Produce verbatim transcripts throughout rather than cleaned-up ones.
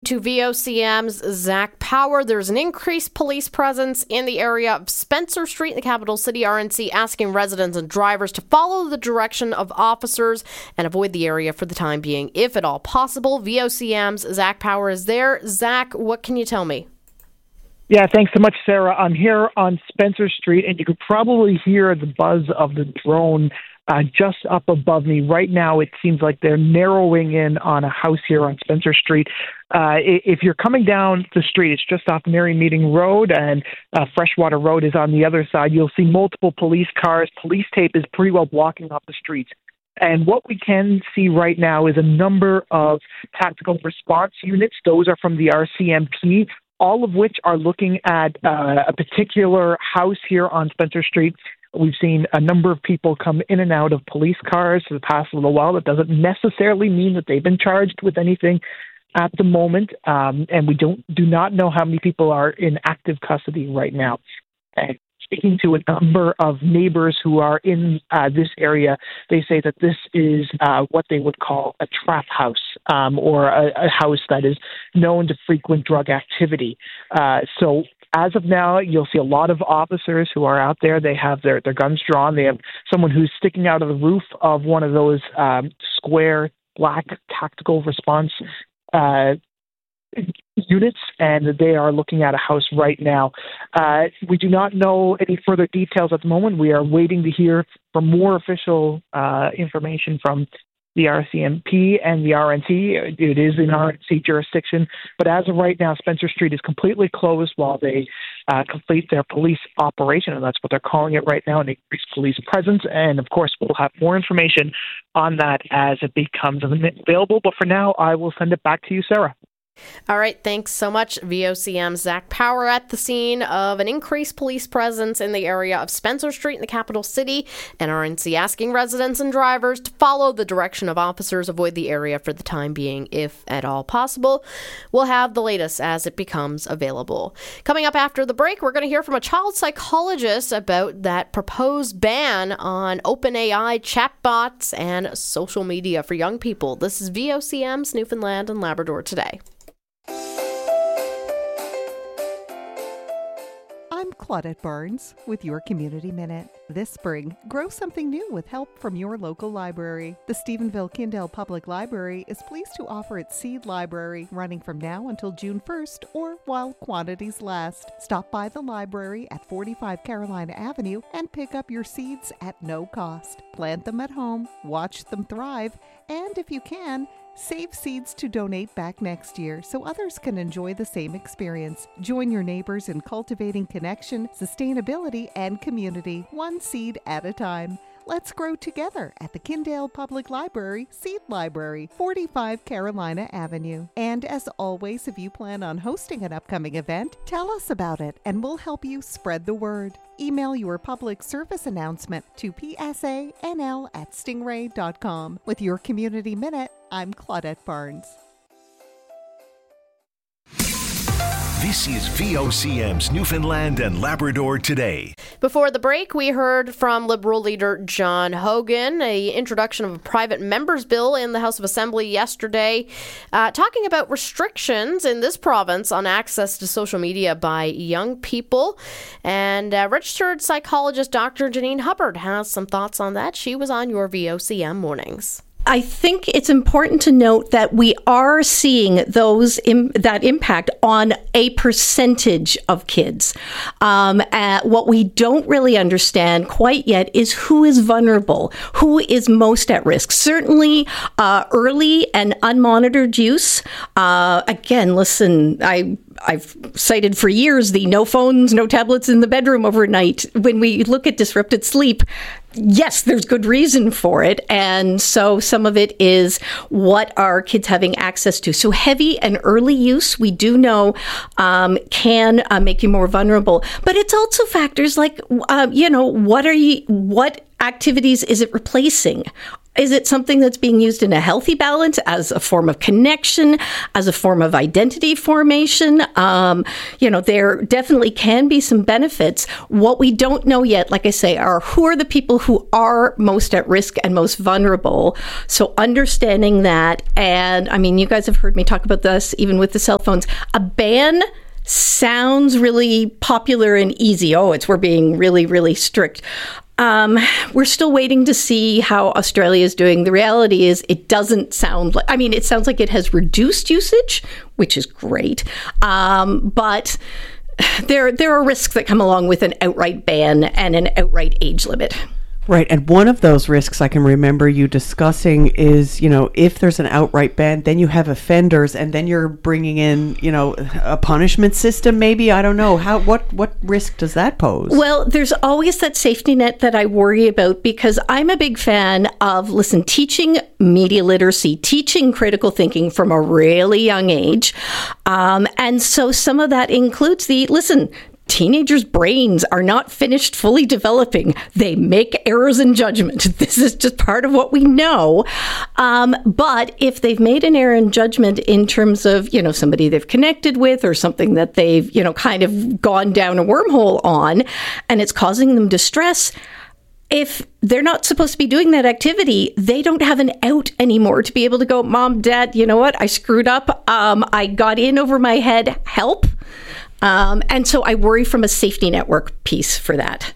to V O C M's Zach Power. There's an increased police presence in the area of Spencer Street in the capital city. R N C asking residents and drivers to follow the direction of officers and avoid the area for the time being, if at all possible. V O C M's Zach Power is there. Zach, what can you tell me? Yeah, thanks so much, Sarah. I'm here on Spencer Street, and you could probably hear the buzz of the drone uh, just up above me. Right now, it seems like they're narrowing in on a house here on Spencer Street. Uh, if you're coming down the street, it's just off Mary Meeting Road, and uh, Freshwater Road is on the other side. You'll see multiple police cars. Police tape is pretty well blocking off the streets. And what we can see right now is a number of tactical response units. Those are from the R C M P, all of which are looking at uh, a particular house here on Spencer Street. We've seen a number of people come in and out of police cars for the past little while. That doesn't necessarily mean that they've been charged with anything at the moment, um, and we don't do not know how many people are in active custody right now. And speaking to a number of neighbors who are in uh, this area, they say that this is uh, what they would call a trap house, um, or a, a house that is known to frequent drug activity. Uh, so as of now, you'll see a lot of officers who are out there. They have their, their guns drawn. They have someone who's sticking out of the roof of one of those um, square black tactical response uh units, and they are looking at a house right now. Uh, we do not know any further details at the moment. We are waiting to hear from more official uh, information from the R C M P and the R N C. It is in R N C jurisdiction, but as of right now, Spencer Street is completely closed while they uh, complete their police operation, and that's what they're calling it right now, an increased police presence. And of course, we'll have more information on that as it becomes available. But for now, I will send it back to you, Sarah. All right, thanks so much. V O C M's Zach Power at the scene of an increased police presence in the area of Spencer Street in the capital city, and R N C asking residents and drivers to follow the direction of officers, avoid the area for the time being, if at all possible. We'll have the latest as it becomes available. Coming up after the break, we're going to hear from a child psychologist about that proposed ban on OpenAI chatbots and social media for young people. This is V O C M's Newfoundland and Labrador Today. I'm Claudette Barnes with your Community Minute. This spring, grow something new with help from your local library. The Stephenville-Kindale Public Library is pleased to offer its Seed Library running from now until June first or while quantities last. Stop by the library at forty-five Carolina Avenue and pick up your seeds at no cost. Plant them at home, watch them thrive, and if you can, save seeds to donate back next year so others can enjoy the same experience. Join your neighbors in cultivating connection, sustainability, and community, one seed at a time. Let's grow together at the Kindale Public Library Seed Library, forty-five Carolina Avenue. And as always, if you plan on hosting an upcoming event, tell us about it and we'll help you spread the word. Email your public service announcement to p s a n l at stingray dot com. With your Community Minute, I'm Claudette Barnes. This is V O C M's Newfoundland and Labrador Today. Before the break, we heard from Liberal leader John Hogan, a introduction of a private member's bill in the House of Assembly yesterday, uh, talking about restrictions in this province on access to social media by young people. And uh, registered psychologist Doctor Janine Hubbard has some thoughts on that. She was on your V O C M mornings. I think it's important to note that we are seeing those Im- that impact on a percentage of kids. Um, uh, what we don't really understand quite yet is who is vulnerable, who is most at risk. Certainly, uh, early and unmonitored use. Uh, again, listen, I. I've cited for years the no phones, no tablets in the bedroom overnight. When we look at disrupted sleep, yes, there's good reason for it. And so some of it is what are kids having access to. So heavy and early use, we do know, um, can uh, make you more vulnerable. But it's also factors like, uh, you know, what are you, what activities is it replacing? Is it something that's being used in a healthy balance as a form of connection, as a form of identity formation? Um, you know, there definitely can be some benefits. What we don't know yet, like I say, are who are the people who are most at risk and most vulnerable. So understanding that, and I mean, you guys have heard me talk about this even with the cell phones. A ban sounds really popular and easy. Oh, it's we're being really, really strict. Um, we're still waiting to see how Australia is doing. The reality is it doesn't sound like, I mean, it sounds like it has reduced usage, which is great. Um, but there, there are risks that come along with an outright ban and an outright age limit. Right. And one of those risks I can remember you discussing is, you know, if there's an outright ban, then you have offenders and then you're bringing in, you know, a punishment system, maybe. I don't know. How what what risk does that pose? Well, there's always that safety net that I worry about because I'm a big fan of, listen, teaching media literacy, teaching critical thinking from a really young age. Um, and so some of that includes the, listen, teenagers' brains are not finished fully developing. They make errors in judgment. This is just part of what we know. Um, but if they've made an error in judgment in terms of, you know, somebody they've connected with or something that they've, you know, kind of gone down a wormhole on, and it's causing them distress, if they're not supposed to be doing that activity, they don't have an out anymore to be able to go, Mom, Dad, you know what? I screwed up. Um, I got in over my head. Help. Um, and so I worry from a safety network piece for that.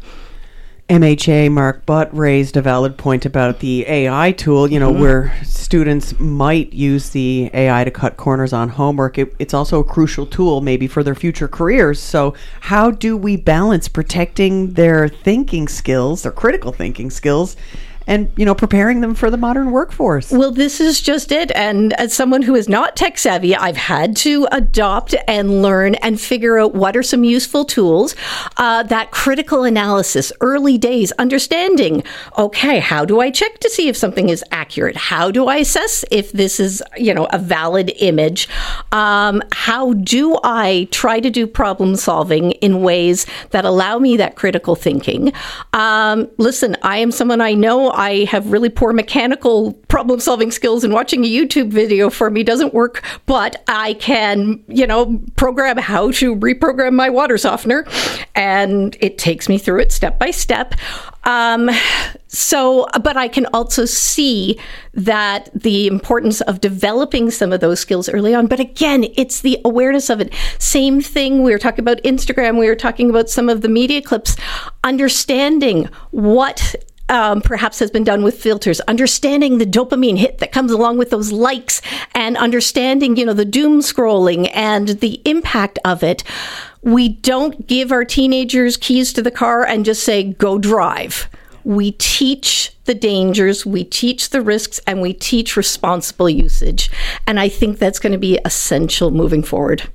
M H A Mark Butt raised a valid point about the A I tool, you know, mm-hmm. where students might use the A I to cut corners on homework. It, it's also a crucial tool maybe for their future careers. So how do we balance protecting their thinking skills, their critical thinking skills, and, you know, preparing them for the modern workforce? Well, this is just it. And as someone who is not tech savvy, I've had to adopt and learn and figure out what are some useful tools. Uh, that critical analysis, early days, understanding, okay, how do I check to see if something is accurate? How do I assess if this is, you know, a valid image? Um, how do I try to do problem solving in ways that allow me that critical thinking? Um, listen, I am someone I know I have really poor mechanical problem solving skills, and watching a YouTube video for me doesn't work, but I can, you know, program how to reprogram my water softener, and it takes me through it step by step. Um, so, but I can also see that the importance of developing some of those skills early on. But again, it's the awareness of it. Same thing. We were talking about Instagram. We were talking about some of the media clips, understanding what Um, perhaps has been done with filters, understanding the dopamine hit that comes along with those likes, and understanding, you know, the doom scrolling and the impact of it. We don't give our teenagers keys to the car and just say, go drive. We teach the dangers, we teach the risks, and we teach responsible usage. And I think that's going to be essential moving forward.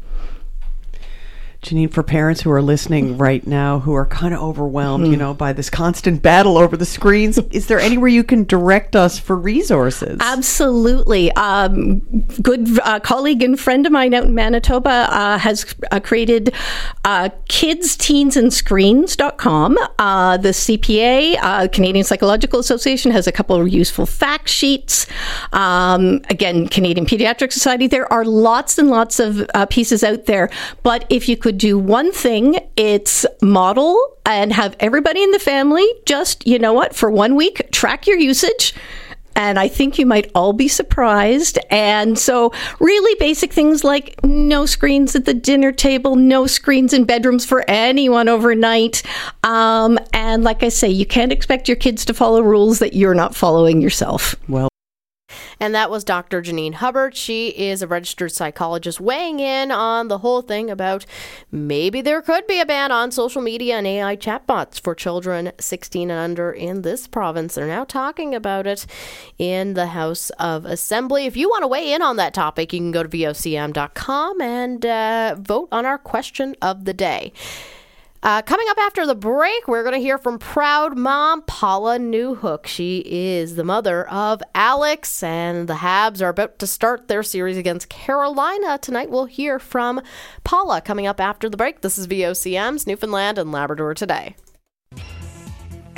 Janine, for parents who are listening right now who are kind of overwhelmed, mm-hmm. you know, by this constant battle over the screens, is there anywhere you can direct us for resources? Absolutely. Um, good uh, colleague and friend of mine out in Manitoba uh, has uh, created uh, kids teens and screens dot com. Uh, the C P A, uh, Canadian Psychological Association, has a couple of useful fact sheets. Um, again, Canadian Pediatric Society. There are lots and lots of uh, pieces out there. But if you could do one thing, it's model and have everybody in the family just, you know what, for one week, track your usage. And I think you might all be surprised. And so really basic things like no screens at the dinner table, no screens in bedrooms for anyone overnight. Um, and like I say, you can't expect your kids to follow rules that you're not following yourself. Well, And that was Doctor Janine Hubbard. She is a registered psychologist weighing in on the whole thing about maybe there could be a ban on social media and A I chatbots for children sixteen and under in this province. They're now talking about it in the House of Assembly. If you want to weigh in on that topic, you can go to V O C M dot com and uh, vote on our question of the day. Uh, coming up after the break, we're going to hear from proud mom Paula Newhook. She is the mother of Alex, and the Habs are about to start their series against Carolina tonight. We'll hear from Paula coming up after the break. This is V O C M's Newfoundland and Labrador Today.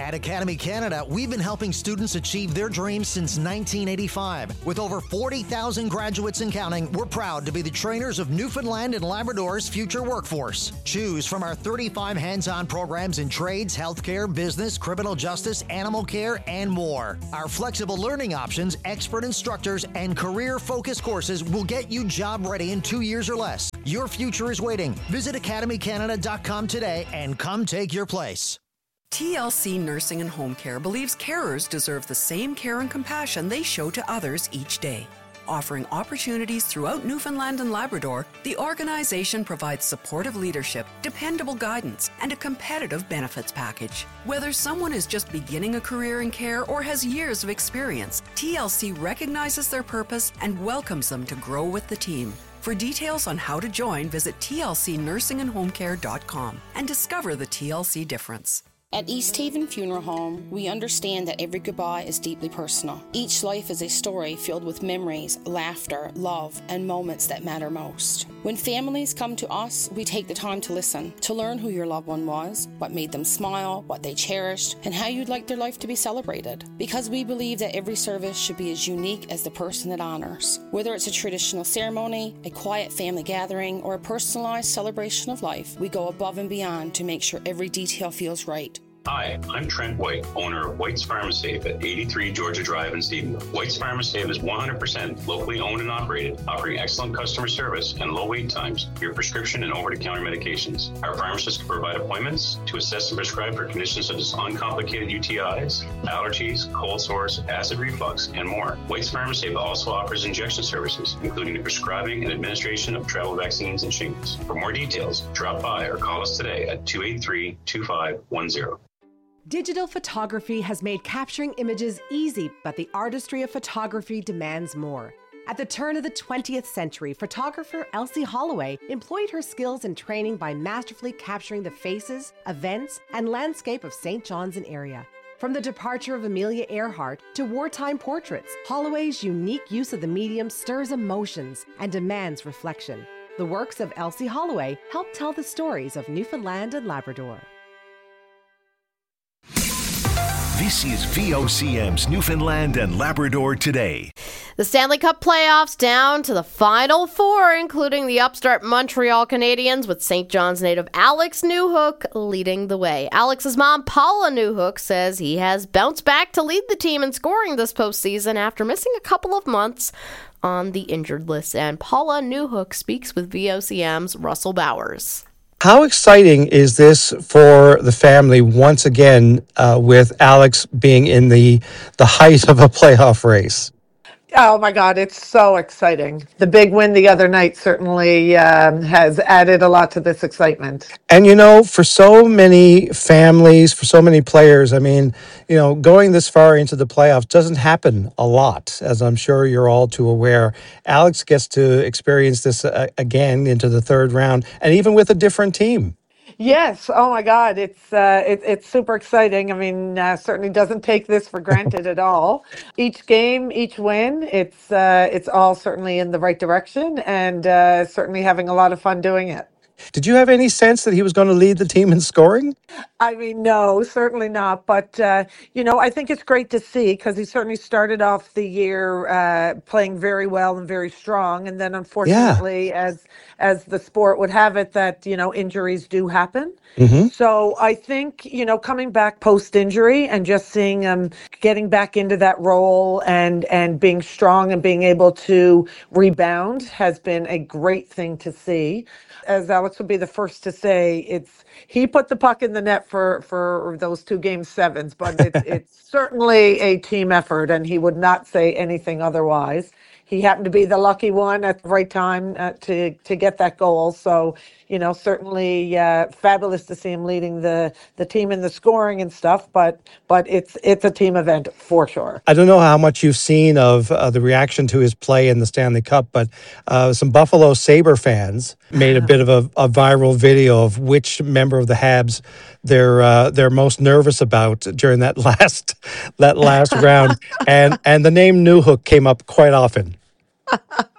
At Academy Canada, we've been helping students achieve their dreams since nineteen eighty-five. With over forty thousand graduates and counting, we're proud to be the trainers of Newfoundland and Labrador's future workforce. Choose from our thirty-five hands-on programs in trades, healthcare, business, criminal justice, animal care, and more. Our flexible learning options, expert instructors, and career-focused courses will get you job ready in two years or less. Your future is waiting. Visit academy canada dot com today and come take your place. T L C Nursing and Home Care believes carers deserve the same care and compassion they show to others each day. Offering opportunities throughout Newfoundland and Labrador, the organization provides supportive leadership, dependable guidance, and a competitive benefits package. Whether someone is just beginning a career in care or has years of experience, T L C recognizes their purpose and welcomes them to grow with the team. For details on how to join, visit T L C nursing and home care dot com and discover the T L C difference. At East Haven Funeral Home, we understand that every goodbye is deeply personal. Each life is a story filled with memories, laughter, love, and moments that matter most. When families come to us, we take the time to listen, to learn who your loved one was, what made them smile, what they cherished, and how you'd like their life to be celebrated. Because we believe that every service should be as unique as the person it honors. Whether it's a traditional ceremony, a quiet family gathering, or a personalized celebration of life, we go above and beyond to make sure every detail feels right. Hi, I'm Trent White, owner of White's Pharmasafe at eighty-three Georgia Drive in Stephenville. White's Pharmasafe is one hundred percent locally owned and operated, offering excellent customer service and low wait times for your prescription and over-the-counter medications. Our pharmacists can provide appointments to assess and prescribe for conditions such as uncomplicated U T Is, allergies, cold sores, acid reflux, and more. White's Pharmasafe also offers injection services, including the prescribing and administration of travel vaccines and shingles. For more details, drop by or call us today at two eight three, two five one zero. Digital photography has made capturing images easy, but the artistry of photography demands more. At the turn of the twentieth century, photographer Elsie Holloway employed her skills and training by masterfully capturing the faces, events, and landscape of Saint John's and area. From the departure of Amelia Earhart to wartime portraits, Holloway's unique use of the medium stirs emotions and demands reflection. The works of Elsie Holloway help tell the stories of Newfoundland and Labrador. This is V O C M's Newfoundland and Labrador Today. The Stanley Cup playoffs down to the final four, including the upstart Montreal Canadiens, with Saint John's native Alex Newhook leading the way. Alex's mom, Paula Newhook, says he has bounced back to lead the team in scoring this postseason after missing a couple of months on the injured list. And Paula Newhook speaks with V O C M's Russell Bowers. How exciting is this for the family once again, uh, with Alex being in the the height of a playoff race? Oh my God, it's so exciting. The big win the other night certainly um, has added a lot to this excitement. And you know, for so many families, for so many players, I mean, you know, going this far into the playoffs doesn't happen a lot, as I'm sure you're all too aware. Alex gets to experience this uh, again into the third round, and even with a different team. Yes. Oh my God. It's uh, it, it's super exciting. I mean, uh, certainly doesn't take this for granted at all. Each game, each win, it's uh, it's all certainly in the right direction, and uh, certainly having a lot of fun doing it. Did you have any sense that he was going to lead the team in scoring? I mean, no, certainly not. But, uh, you know, I think it's great to see, because he certainly started off the year uh, playing very well and very strong. And then, unfortunately, yeah. as as the sport would have it, that, you know, injuries do happen. Mm-hmm. So I think, you know, coming back post-injury and just seeing him getting back into that role and, and being strong and being able to rebound has been a great thing to see. As Alex would be the first to say, it's he put the puck in the net for, for those two game sevens, but it's, it's certainly a team effort, and he would not say anything otherwise. He happened to be the lucky one at the right time uh, to to get that goal. So, you know, certainly uh, fabulous to see him leading the, the team in the scoring and stuff. But but it's it's a team event for sure. I don't know how much you've seen of uh, the reaction to his play in the Stanley Cup, but uh, some Buffalo Sabre fans made a bit of a, a viral video of which member of the Habs they're uh, they're most nervous about during that last that last round, and and the name Newhook came up quite often.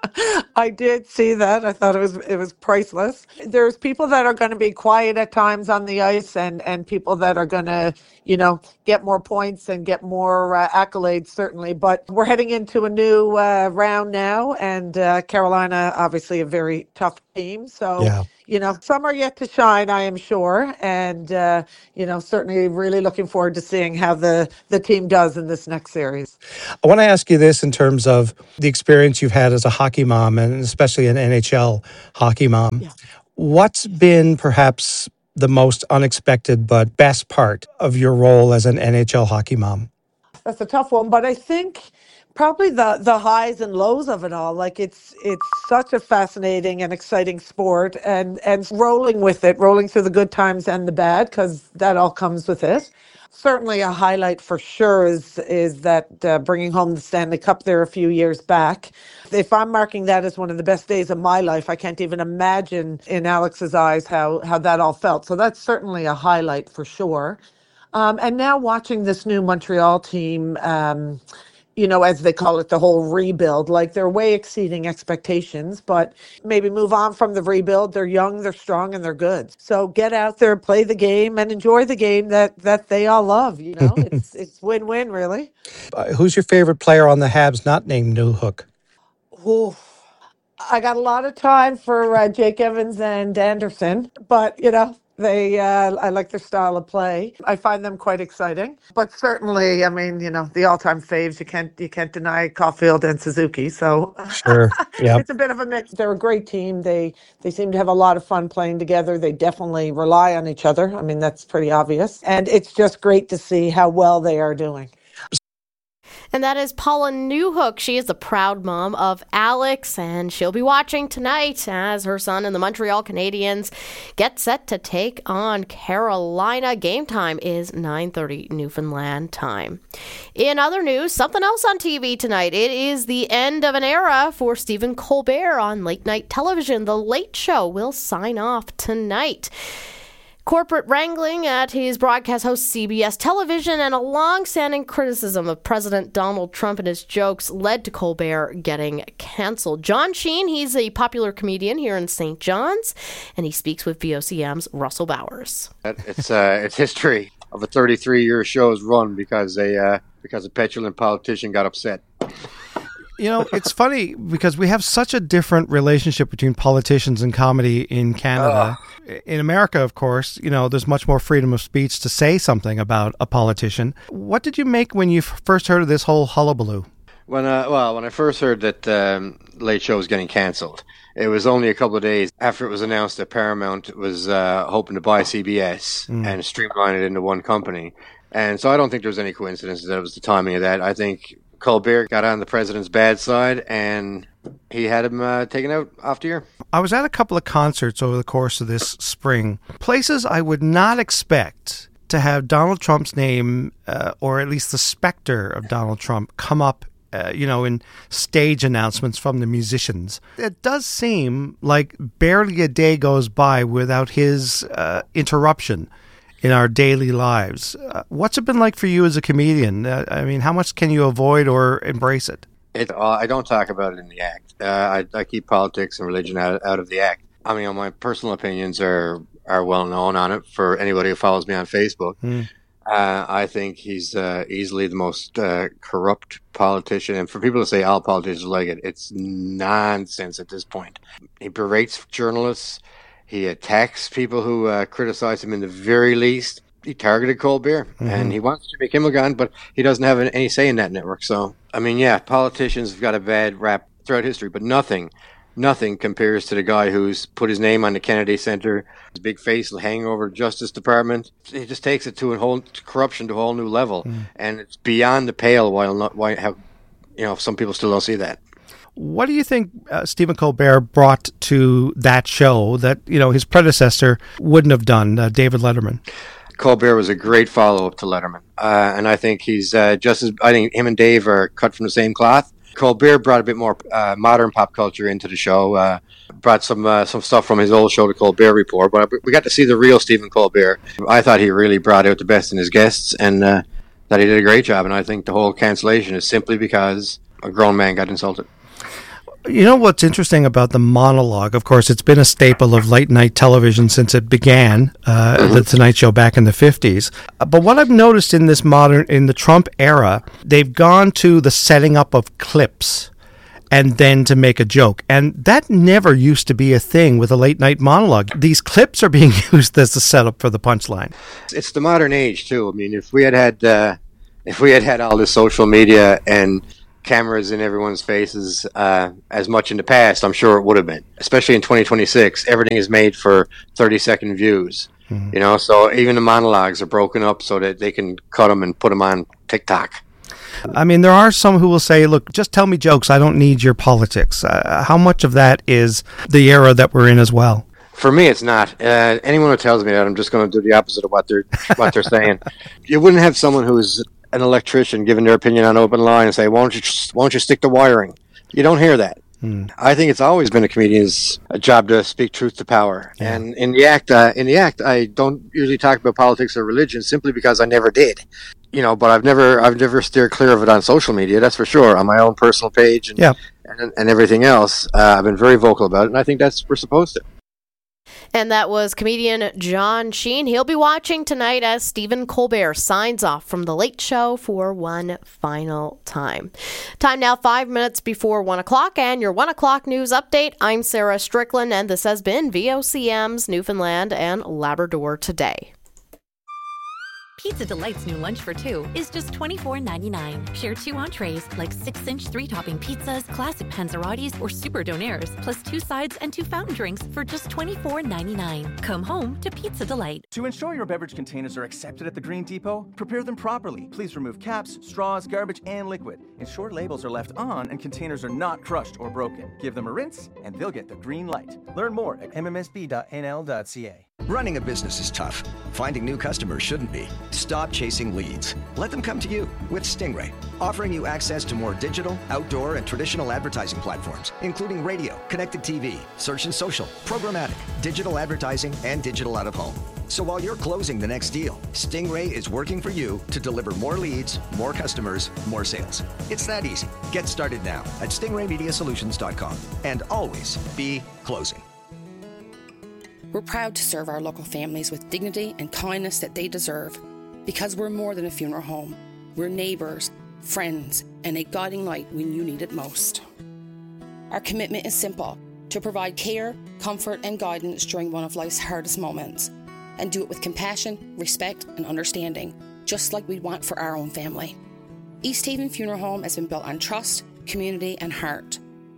I did see that. I thought it was it was priceless. There's people that are going to be quiet at times on the ice, and and people that are going to, you know, get more points and get more uh, accolades, certainly. But we're heading into a new uh, round now, and uh, Carolina, obviously a very tough team. So, Yeah. you know, some are yet to shine, I am sure. And, uh, you know, certainly really looking forward to seeing how the, the team does in this next series. I want to ask you this in terms of the experience you've had as a hockey mom, and especially an N H L hockey mom. Yeah. What's been perhaps the most unexpected but best part of your role as an N H L hockey mom? That's a tough one, but I think probably the the highs and lows of it all. Like it's it's such a fascinating and exciting sport, and and rolling with it, rolling through the good times and the bad, because that all comes with it. Certainly a highlight for sure is is that uh, bringing home the Stanley Cup there a few years back. If I'm marking that as one of the best days of my life, I can't even imagine in Alex's eyes how how that all felt. So that's certainly a highlight for sure. Um, and now watching this new Montreal team, um, you know, as they call it, the whole rebuild, like they're way exceeding expectations, but maybe move on from the rebuild. They're young, they're strong, and they're good. So get out there, play the game, and enjoy the game that, that they all love. You know, it's it's win-win, really. Uh, who's your favorite player on the Habs not named Newhook? Ooh. I got a lot of time for uh, Jake Evans and Anderson, but, you know, They, uh, I like their style of play. I find them quite exciting. But certainly, I mean, you know, the all-time faves, you can't you can't deny Caulfield and Suzuki. So Sure, yeah. it's a bit of a mix. They're a great team. They they seem to have a lot of fun playing together. They definitely rely on each other. I mean, that's pretty obvious. And it's just great to see how well they are doing. And that is Paula Newhook. She is the proud mom of Alex, and she'll be watching tonight as her son and the Montreal Canadiens get set to take on Carolina. Game time is nine thirty Newfoundland time. In other news, something else on T V tonight. It is the end of an era for Stephen Colbert on late night television. The Late Show will sign off tonight. Corporate wrangling at his broadcast host C B S Television and a long-standing criticism of President Donald Trump and his jokes led to Colbert getting canceled. John Sheen, he's a popular comedian here in Saint John's, and he speaks with V O C M's Russell Bowers. It's uh, it's history of a thirty-three year show's run because a uh, because a petulant politician got upset. You know, it's funny because we have such a different relationship between politicians and comedy in Canada. Uh. In America, of course, you know, there's much more freedom of speech to say something about a politician. What did you make when you f- first heard of this whole hullabaloo? When uh, well, when I first heard that um, Late Show was getting cancelled, it was only a couple of days after it was announced that Paramount was uh, hoping to buy C B S mm. and streamline it into one company. And so I don't think there's any coincidence that it was the timing of that. I think Colbert got on the president's bad side, and he had him uh, taken out after year. I was at a couple of concerts over the course of this spring, places I would not expect to have Donald Trump's name, uh, or at least the specter of Donald Trump, come up, uh, you know, in stage announcements from the musicians. It does seem like barely a day goes by without his uh, interruption in our daily lives. Uh, what's it been like for you as a comedian? Uh, I mean, how much can you avoid or embrace it? It uh, I don't talk about it in the act. Uh, I, I keep politics and religion out, out of the act. I mean, my personal opinions are, are well known on it for anybody who follows me on Facebook. Mm. Uh, I think he's uh, easily the most uh, corrupt politician. And for people to say all politicians like it, it's nonsense at this point. He berates journalists. He attacks people who uh, criticize him in the very least. He targeted Colbert, mm-hmm. and he wants Jimmy Kimmel gone, but he doesn't have any say in that network. So, I mean, yeah, politicians have got a bad rap throughout history, but nothing, nothing compares to the guy who's put his name on the Kennedy Center, his big face hanging over the Justice Department. He just takes it to a whole to corruption to a whole new level, mm. and it's beyond the pale. While not, why how, you know, some people still don't see that. What do you think uh, Stephen Colbert brought to that show that, you know, his predecessor wouldn't have done, uh, David Letterman? Colbert was a great follow-up to Letterman. Uh, and I think he's uh, just as, I think him and Dave are cut from the same cloth. Colbert brought a bit more uh, modern pop culture into the show, uh, brought some uh, some stuff from his old show, The Colbert Report. But we got to see the real Stephen Colbert. I thought he really brought out the best in his guests, and uh, that he did a great job. And I think the whole cancellation is simply because a grown man got insulted. You know what's interesting about the monologue? Of course, it's been a staple of late night television since it began, uh, the Tonight Show back in the fifties. But what I've noticed in this modern, in the Trump era, they've gone to the setting up of clips and then to make a joke. And that never used to be a thing with a late night monologue. These clips are being used as the setup for the punchline. It's the modern age too. I mean, if we had had, uh, if we had had all this social media and cameras in everyone's faces uh, as much in the past, I'm sure it would have been. Especially in twenty twenty-six, everything is made for thirty second views. Mm-hmm. You know, so even the monologues are broken up so that they can cut them and put them on TikTok. I mean, there are some who will say, look, just tell me jokes. I don't need your politics. Uh, how much of that is the era that we're in as well? For me, it's not. Uh, anyone who tells me that, I'm just going to do the opposite of what they're what they're saying. You wouldn't have someone who's an electrician giving their opinion on open line and say, why don't you why don't you stick to wiring? You don't hear that. Hmm. I think it's always been a comedian's job to speak truth to power. Yeah. And in the act, uh, in the act, I don't usually talk about politics or religion simply because I never did. You know, but I've never I've never steered clear of it on social media. That's for sure. On my own personal page and yeah. and, and everything else, uh, I've been very vocal about it, and I think that's we're supposed to. And that was comedian John Sheen. He'll be watching tonight as Stephen Colbert signs off from The Late Show for one final time. Time now, five minutes before one o'clock, and your one o'clock news update. I'm Sarah Strickland, and this has been V O C M's Newfoundland and Labrador Today. Pizza Delight's new lunch for two is just twenty-four ninety-nine. Share two entrees like six-inch three-topping pizzas, classic panzerottis, or super donaires, plus two sides and two fountain drinks for just twenty-four ninety-nine. Come home to Pizza Delight. To ensure your beverage containers are accepted at the Green Depot, prepare them properly. Please remove caps, straws, garbage, and liquid. Ensure labels are left on and containers are not crushed or broken. Give them a rinse, and they'll get the green light. Learn more at m m s b dot n l dot c a. Running a business is tough. Finding new customers shouldn't be. Stop chasing leads. Let them come to you with Stingray, offering you access to more digital, outdoor, and traditional advertising platforms, including radio, connected T V, search and social, programmatic, digital advertising, and digital out-of-home. So while you're closing the next deal, Stingray is working for you to deliver more leads, more customers, more sales. It's that easy. Get started now at stingray media solutions dot com and always be closing. We're proud to serve our local families with dignity and kindness that they deserve, because we're more than a funeral home. We're neighbours, friends, and a guiding light when you need it most. Our commitment is simple: to provide care, comfort, and guidance during one of life's hardest moments, and do it with compassion, respect, and understanding, just like we'd want for our own family. East Haven Funeral Home has been built on trust, community, and heart.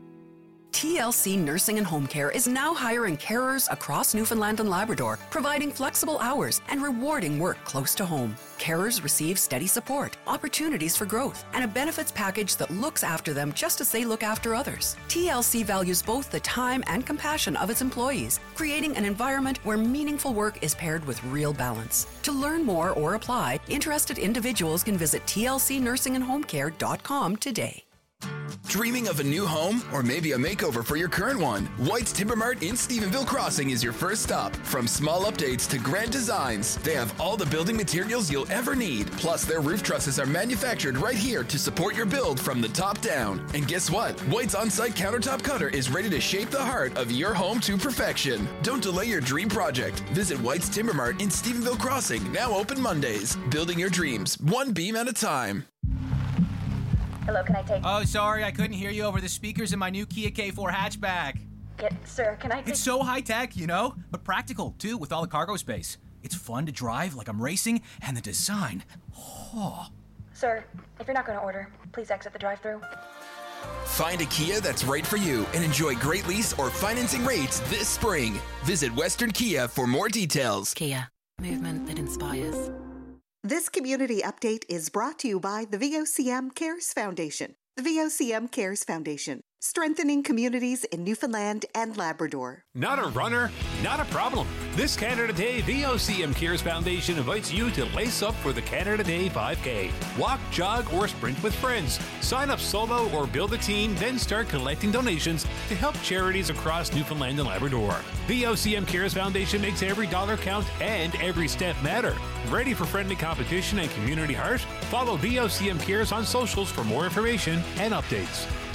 T L C Nursing and Home Care is now hiring carers across Newfoundland and Labrador, providing flexible hours and rewarding work close to home. Carers receive steady support, opportunities for growth, and a benefits package that looks after them just as they look after others. T L C values both the time and compassion of its employees, creating an environment where meaningful work is paired with real balance. To learn more or apply, interested individuals can visit t l c nursing and home care dot com today. Dreaming of a new home or maybe a makeover for your current one? White's Timber Mart in Stephenville Crossing is your first stop. From small updates to grand designs, they have all the building materials you'll ever need. Plus, their roof trusses are manufactured right here to support your build from the top down. And guess what? White's on-site countertop cutter is ready to shape the heart of your home to perfection. Don't delay your dream project. Visit White's Timber Mart in Stephenville Crossing, now open Mondays. Building your dreams, one beam at a time. Hello, can I take... Oh, sorry, I couldn't hear you over the speakers in my new Kia K four hatchback. Yeah, sir, can I take... It's so high-tech, you know, but practical, too, with all the cargo space. It's fun to drive like I'm racing, and the design... Oh. Sir, if you're not going to order, please exit the drive-thru. Find a Kia that's right for you and enjoy great lease or financing rates this spring. Visit Western Kia for more details. Kia, movement that inspires. This community update is brought to you by the V O C M Cares Foundation. The V O C M Cares Foundation, strengthening communities in Newfoundland and Labrador. Not a runner? Not a problem. This Canada Day, V O C M Cares Foundation invites you to lace up for the Canada Day five K. Walk, jog, or sprint with friends. Sign up solo or build a team, then start collecting donations to help charities across Newfoundland and Labrador. V O C M Cares Foundation makes every dollar count and every step matter. Ready for friendly competition and community heart? Follow V O C M Cares on socials for more information and updates.